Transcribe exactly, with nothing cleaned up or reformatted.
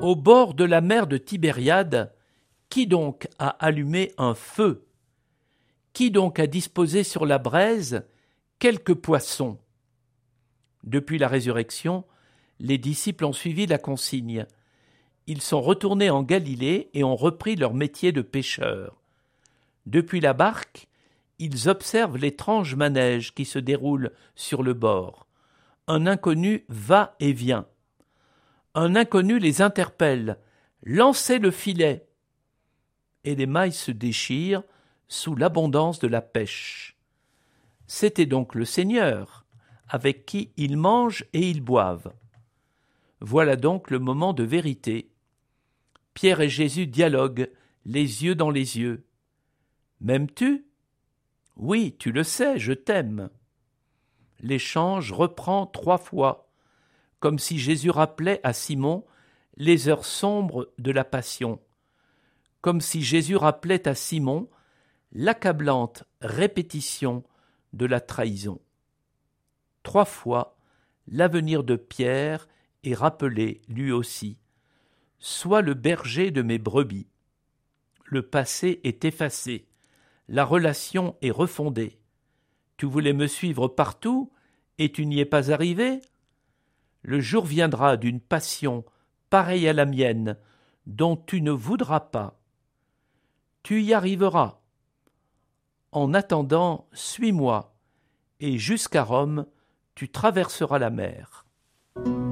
Au bord de la mer de Tibériade, qui donc a allumé un feu? Qui donc a disposé sur la braise quelques poissons? Depuis la résurrection, les disciples ont suivi la consigne. Ils sont retournés en Galilée et ont repris leur métier de pêcheurs. Depuis la barque, ils observent l'étrange manège qui se déroule sur le bord. Un inconnu va et vient. Un inconnu les interpelle. « Lancez le filet !» Et les mailles se déchirent sous l'abondance de la pêche. C'était donc le Seigneur, avec qui ils mangent et ils boivent. Voilà donc le moment de vérité. Pierre et Jésus dialoguent, les yeux dans les yeux. « M'aimes-tu ? » ?»« Oui, tu le sais, je t'aime. » L'échange reprend trois fois, comme si Jésus rappelait à Simon les heures sombres de la passion, comme si Jésus rappelait à Simon l'accablante répétition de la trahison. Trois fois, l'avenir de Pierre est rappelé lui aussi. « Sois le berger de mes brebis. » Le passé est effacé, la relation est refondée. Tu voulais me suivre partout et tu n'y es pas arrivé? Le jour viendra d'une passion pareille à la mienne, dont tu ne voudras pas. Tu y arriveras. En attendant, suis-moi, et jusqu'à Rome, tu traverseras la mer.